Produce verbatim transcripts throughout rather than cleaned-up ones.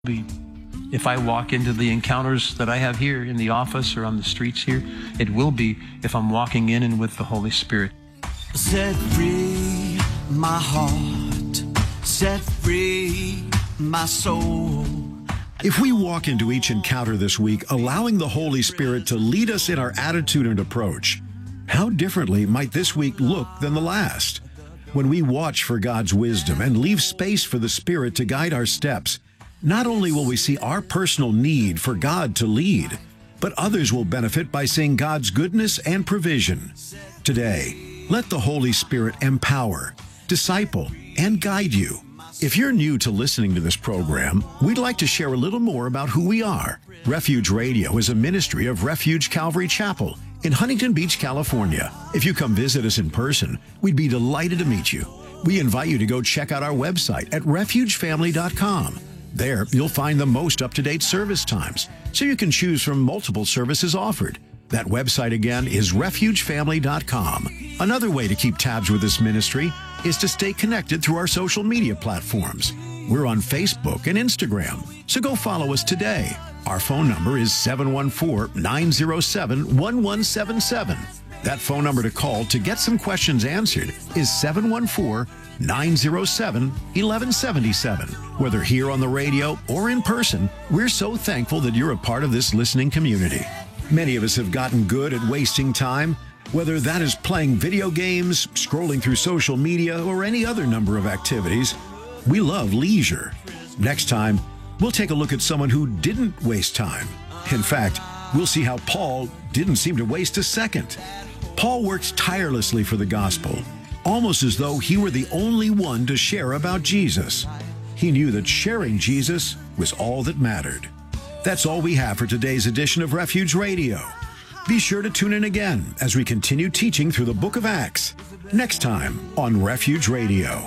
be. If I walk into the encounters that I have here in the office or on the streets here, it will be if I'm walking in and with the Holy Spirit. Set free my heart, set free my soul. If we walk into each encounter this week, allowing the Holy Spirit to lead us in our attitude and approach, how differently might this week look than the last? When we watch for God's wisdom and leave space for the Spirit to guide our steps, not only will we see our personal need for God to lead, but others will benefit by seeing God's goodness and provision. Today, let the Holy Spirit empower, disciple, and guide you. If you're new to listening to this program, we'd like to share a little more about who we are. Refuge Radio is a ministry of Refuge Calvary Chapel in Huntington Beach, California. If you come visit us in person, we'd be delighted to meet you. We invite you to go check out our website at refuge family dot com. There, you'll find the most up-to-date service times, so you can choose from multiple services offered. That website again is refuge family dot com. Another way to keep tabs with this ministry is to stay connected through our social media platforms. We're on Facebook and Instagram, so go follow us today. Our phone number is seven one four, nine zero seven, one one seven seven. That phone number to call to get some questions answered is seven one four, nine zero seven, one one seven seven. Whether here on the radio or in person, we're so thankful that you're a part of this listening community. Many of us have gotten good at wasting time, whether that is playing video games, scrolling through social media, or any other number of activities. We love leisure. Next time, we'll take a look at someone who didn't waste time. In fact, we'll see how Paul didn't seem to waste a second. Paul worked tirelessly for the gospel, almost as though he were the only one to share about Jesus. He knew that sharing Jesus was all that mattered. That's all we have for today's edition of Refuge Radio. Be sure to tune in again as we continue teaching through the book of Acts, next time on Refuge Radio.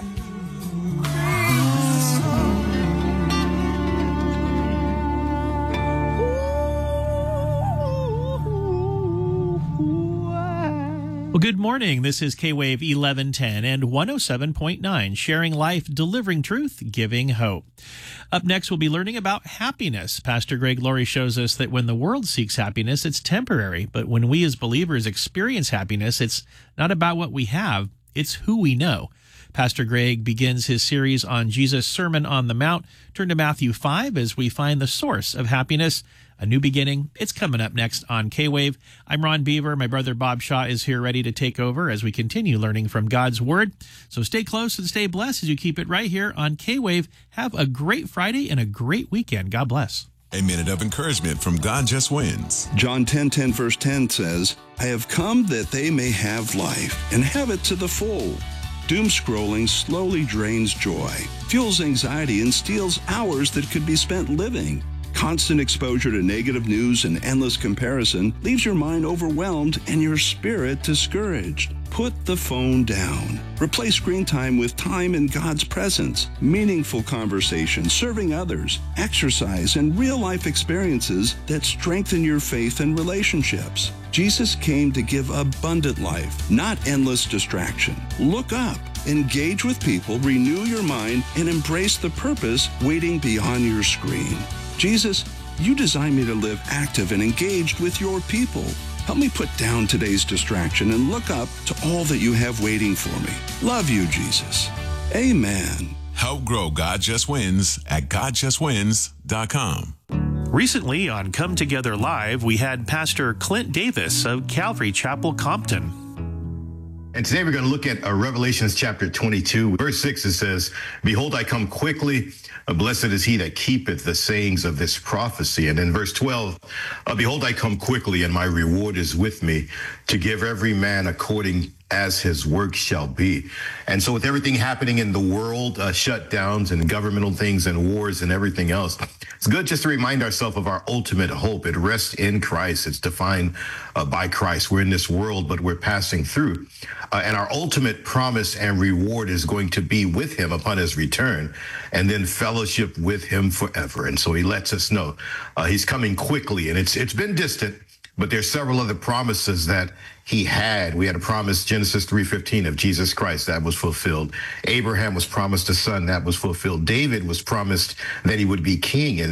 Well, good morning. This is K-Wave eleven ten and one oh seven point nine, sharing life, delivering truth, giving hope. Up next, we'll be learning about happiness. Pastor Greg Laurie shows us that when the world seeks happiness, it's temporary. But when we as believers experience happiness, it's not about what we have, it's who we know. Pastor Greg begins his series on Jesus' Sermon on the Mount. Turn to Matthew five as we find the source of happiness. A new beginning. It's coming up next on K-Wave. I'm Ron Beaver. My brother Bob Shaw is here ready to take over as we continue learning from God's Word. So stay close and stay blessed as you keep it right here on K-Wave. Have a great Friday and a great weekend. God bless. A minute of encouragement from God Just Wins. John ten ten verse ten says, I have come that they may have life and have it to the full. Doom scrolling slowly drains joy, fuels anxiety, and steals hours that could be spent living. Constant exposure to negative news and endless comparison leaves your mind overwhelmed and your spirit discouraged. Put the phone down. Replace screen time with time in God's presence, meaningful conversation, serving others, exercise, and real-life experiences that strengthen your faith and relationships. Jesus came to give abundant life, not endless distraction. Look up, engage with people, renew your mind, and embrace the purpose waiting beyond your screen. Jesus, you designed me to live active and engaged with your people. Help me put down today's distraction and look up to all that you have waiting for me. Love you, Jesus. Amen. Help grow God Just Wins at god just wins dot com. Recently on Come Together Live, we had Pastor Clint Davis of Calvary Chapel, Compton. And today we're going to look at uh, Revelations chapter twenty-two, verse six. It says, Behold, I come quickly. Uh, blessed is he that keepeth the sayings of this prophecy. And in verse twelve, uh, Behold, I come quickly, and my reward is with me to give every man according as his work shall be. And so with everything happening in the world, uh, shutdowns and governmental things and wars and everything else, it's good just to remind ourselves of our ultimate hope. It rests in Christ. It's defined uh, by Christ. We're in this world, but we're passing through. Uh, and our ultimate promise and reward is going to be with him upon his return, and then fellowship with him forever. And so he lets us know uh, he's coming quickly, and it's it's been distant. But there's several other promises that he had. We had a promise, Genesis three fifteen, of Jesus Christ. That was fulfilled. Abraham was promised a son. That was fulfilled. David was promised that he would be king. And